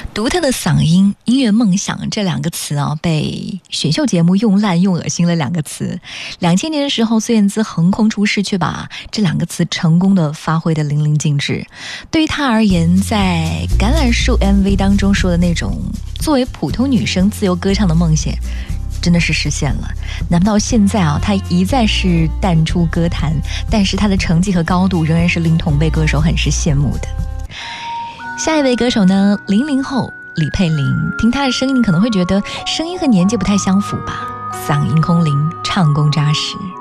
独特的嗓音、音乐梦想这两个词啊，被选秀节目用烂用恶心了两个词。2000年的时候，孙燕姿横空出世，却把这两个词成功的发挥得淋漓尽致。对于她而言，在橄榄树 MV 当中说的那种作为普通女生自由歌唱的梦想，真的是实现了。难不到现在啊，她一再是淡出歌坛，但是她的成绩和高度仍然是令同辈歌手很是羡慕的。下一位歌手呢，00后李佩玲，听她的声音你可能会觉得声音和年纪不太相符吧，嗓音空灵，唱功扎实。